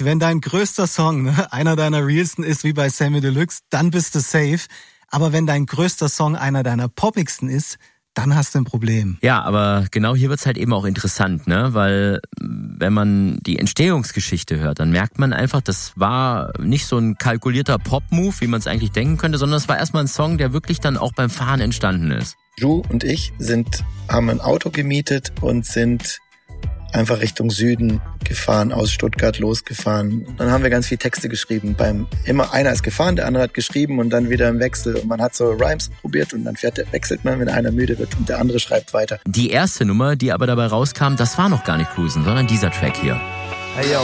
wenn dein größter Song einer deiner realsten ist, wie bei Samy Deluxe, dann bist du safe. Aber wenn dein größter Song einer deiner poppigsten ist, dann hast du ein Problem. Ja, aber genau hier wird's halt eben auch interessant, ne? Weil wenn man die Entstehungsgeschichte hört, dann merkt man einfach, das war nicht so ein kalkulierter Pop-Move, wie man es eigentlich denken könnte, sondern es war erstmal ein Song, der wirklich dann auch beim Fahren entstanden ist. Ju und ich haben ein Auto gemietet und sind einfach Richtung Süden gefahren, aus Stuttgart losgefahren. Dann haben wir ganz viel Texte geschrieben. Immer einer ist gefahren, der andere hat geschrieben und dann wieder im Wechsel. Und man hat so Rhymes probiert und dann wechselt man, wenn einer müde wird und der andere schreibt weiter. Die erste Nummer, die aber dabei rauskam, das war noch gar nicht Cruisen, sondern dieser Track hier. Hey yo,